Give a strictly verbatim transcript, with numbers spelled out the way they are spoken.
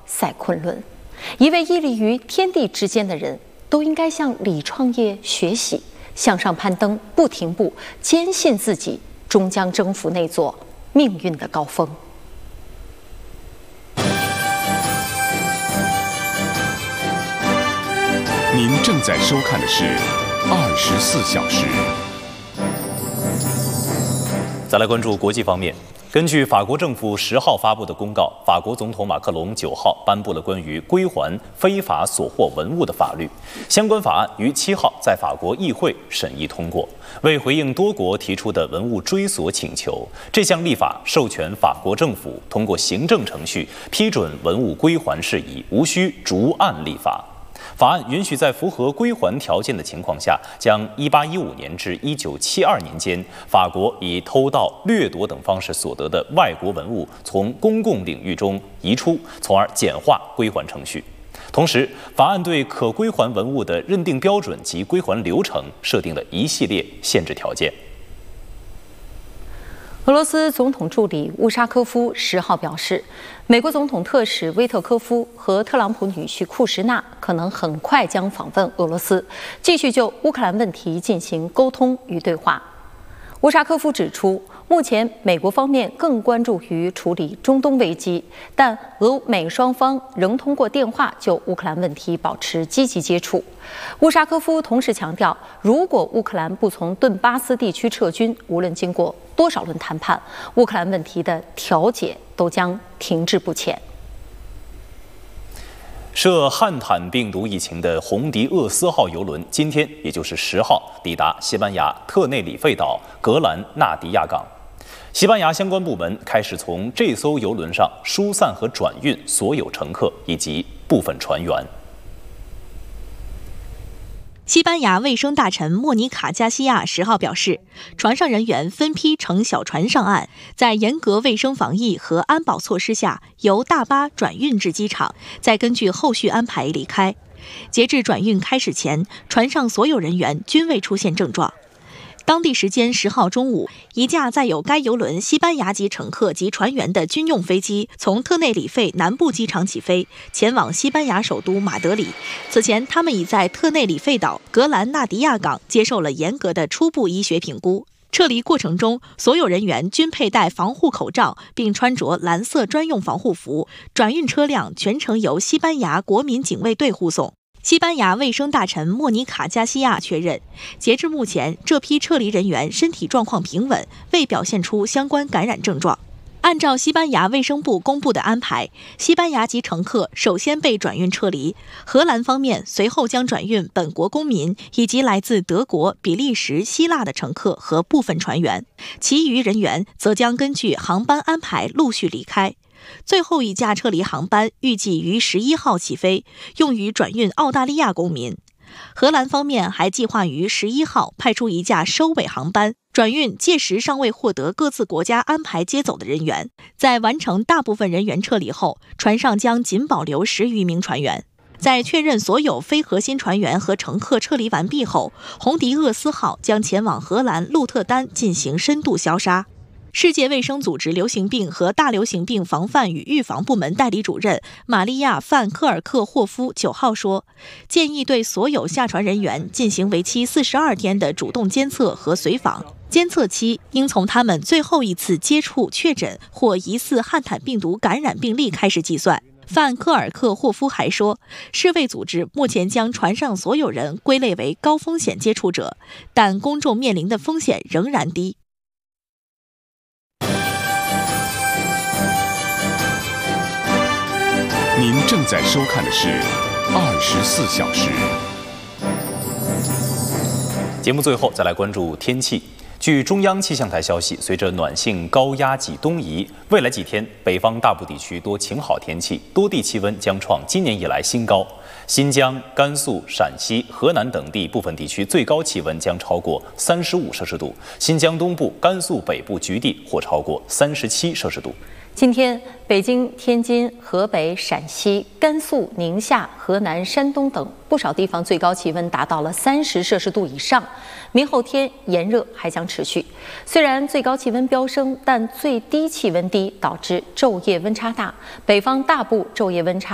赛昆仑。一位屹立于天地之间的人，都应该向李创业学习，向上攀登，不停步，坚信自己终将征服那座命运的高峰。 您正在收看的是《二十四小时》。 再来关注国际方面。根据法国政府十号发布的公告，法国总统马克龙九号颁布了关于归还非法所获文物的法律。相关法案于七号在法国议会审议通过。为回应多国提出的文物追索请求，这项立法授权法国政府通过行政程序批准文物归还事宜，无需逐案立法。法案允许在符合归还条件的情况下，将一八一五年至一九七二年间法国以偷盗、掠夺等方式所得的外国文物从公共领域中移出，从而简化归还程序。同时，法案对可归还文物的认定标准及归还流程设定了一系列限制条件。 俄罗斯总统助理乌沙科夫十号表示，美国总统特使威特科夫和特朗普女婿库什纳可能很快将访问俄罗斯，继续就乌克兰问题进行沟通与对话。乌沙科夫指出，目前美国方面更关注于处理中东危机，但俄美双方仍通过电话就乌克兰问题保持积极接触。乌沙科夫同时强调，如果乌克兰不从顿巴斯地区撤军，无论经过多少轮谈判，乌克兰问题的调解都将停滞不前。 涉汉坦病毒疫情的红迪厄斯号邮轮今天，也就是十号抵达西班牙特内里费岛格兰纳迪亚港。西班牙相关部门开始从这艘邮轮上疏散和转运所有乘客以及部分船员。 西班牙卫生大臣莫妮卡·加西亚十号表示，船上人员分批乘小船上岸，在严格卫生防疫和安保措施下，由大巴转运至机场，再根据后续安排离开。截至转运开始前，船上所有人员均未出现症状。当地时间十号中午，一架载有该邮轮西班牙籍乘客及船员的军用飞机从特内里费南部机场起飞，前往西班牙首都马德里。此前，他们已在特内里费岛格兰纳迪亚港接受了严格的初步医学评估。撤离过程中，所有人员均佩戴防护口罩，并穿着蓝色专用防护服。转运车辆全程由西班牙国民警卫队护送。西班牙卫生大臣莫妮卡·加西亚确认，截至目前，这批撤离人员身体状况平稳，未表现出相关感染症状。按照西班牙卫生部公布的安排，西班牙籍乘客首先被转运撤离，荷兰方面随后将转运本国公民以及来自德国、比利时、希腊的乘客和部分船员，其余人员则将根据航班安排陆续离开。最后一架撤离航班预计于十一号起飞，用于转运澳大利亚公民。荷兰方面还计划于十一号派出一架收尾航班，转运届时尚未获得各自国家安排接走的人员。在完成大部分人员撤离后，船上将仅保留十余名船员。在确认所有非核心船员和乘客撤离完毕后，红迪厄斯号将前往荷兰鹿特丹进行深度消杀。世界卫生组织流行病和大流行病防范与预防部门代理主任玛利亚·范科尔克霍夫九号说，建议对所有下船人员进行为期四十二天的主动监测和随访，监测期应从他们最后一次接触确诊或疑似汉坦病毒感染病例开始计算。范科尔克霍夫还说，世卫组织目前将船上所有人归类为高风险接触者，但公众面临的风险仍然低。 您正在收看的是《二十四小时》。 节目最后再来关注天气。据中央气象台消息，随着暖性高压脊东移，未来几天北方大部地区多晴好天气，多地气温将创今年以来新高。新疆、甘肃、陕西、河南等地部分地区最高气温将超过三十五摄氏度，新疆东部、甘肃北部局地或超过三十七摄氏度。 今天，北京、天津、河北、陕西、甘肃、宁夏、河南、山东等不少地方最高气温达到了三十摄氏度以上。明后天炎热还将持续，虽然最高气温飙升，但最低气温低，导致昼夜温差大。北方大部昼夜温差